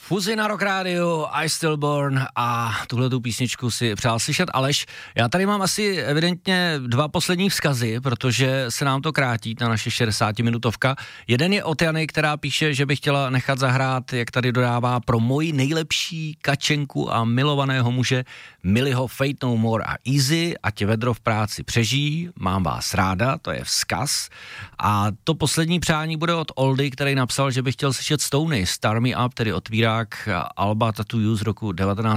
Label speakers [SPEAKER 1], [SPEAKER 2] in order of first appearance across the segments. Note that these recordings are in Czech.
[SPEAKER 1] Fuzi na Rock Radio, I Stillborn a tuhletu písničku si přál slyšet Aleš. Já tady mám asi evidentně dva poslední vzkazy, protože se nám to krátí, ta naše 60-minutovka. Jeden je od Jany, která píše, že by chtěla nechat zahrát, jak tady dodává, pro moji nejlepší kačenku a milovaného muže Miliho Fate No More a Easy, ať je vedro v práci přežijí, mám vás ráda, to je vzkaz. A to poslední přání bude od Oldy, který napsal, že by chtěl slyšet Stony, Star Me Up, tedy otvírák alba Tattoo You z roku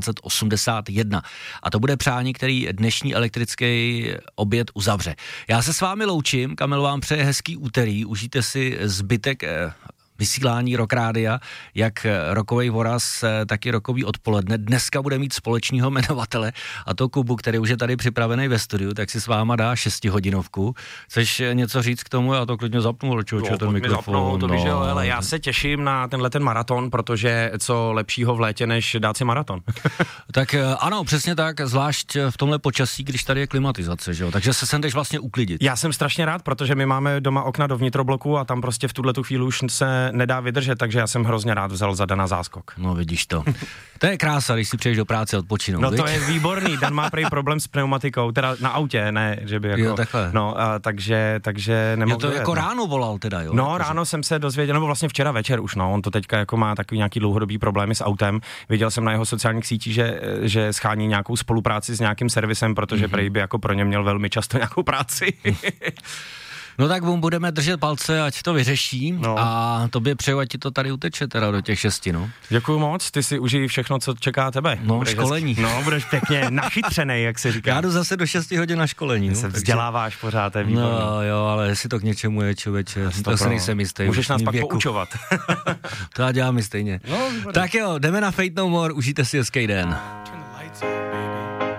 [SPEAKER 1] 1981. A to bude přání, který dnešní elektrický oběd uzavře. Já se s vámi loučím, Kamil vám přeje hezký úterý, užijte si zbytek vysílání Rock Rádia, jak rokovej voraz, tak i rokový odpoledne. Dneska bude mít společného jmenovatele, a to Kubu, který už je tady připravený ve studiu, tak si s váma dá 6hodinovku. Chceš něco říct k tomu? Já to klidně zapnu, člověče, ten mikrofon.
[SPEAKER 2] Ale já se těším na ten maraton, protože co lepšího v létě, než dát si maraton.
[SPEAKER 1] Tak ano, přesně tak, zvlášť v tomhle počasí, když tady je klimatizace, že jo? Takže se sem jdeš vlastně uklidit.
[SPEAKER 2] Já jsem strašně rád, protože my máme doma okna do vnitrobloku a tam prostě v tuhletu chvíli už se nedá vydržet, takže já jsem hrozně rád vzal za Dana záskok.
[SPEAKER 1] No vidíš to. To je krása, když si přijdeš do práce odpočinout.
[SPEAKER 2] No to je výborný, Dan má prý problém s pneumatikou, teda na autě, ne, že by jako...
[SPEAKER 1] Jo, takhle.
[SPEAKER 2] No, takže nemohl...
[SPEAKER 1] Jo, to jako ráno volal teda, jo?
[SPEAKER 2] No, ráno jsem se dozvěděl, nebo vlastně včera večer už, no, on to teďka jako má takový nějaký dlouhodobý problémy s autem. Viděl jsem na jeho sociálních sítích, že schání nějakou spolupráci s nějakým servisem, protože prej by jako pro ně měl velmi často nějakou práci.
[SPEAKER 1] No tak budeme držet palce, ať to vyřeší, no. A tobě přeju, ať ti to tady uteče teda do těch 6, no.
[SPEAKER 2] Děkuju moc, ty si užij všechno, co čeká tebe.
[SPEAKER 1] No,
[SPEAKER 2] budeš
[SPEAKER 1] školení.
[SPEAKER 2] No, budeš pěkně nachytřenej, jak se říká.
[SPEAKER 1] Já jdu zase do 6 hodin na školení.
[SPEAKER 2] Ty se vzděláváš pořád, je výborný.
[SPEAKER 1] No jo, ale jestli to k něčemu je, člověče, to se nejsem jistý.
[SPEAKER 2] Můžeš nás pak poučovat.
[SPEAKER 1] To já dělám stejně. No, tak jo, jdeme na Fate No More, užijte si hezký den.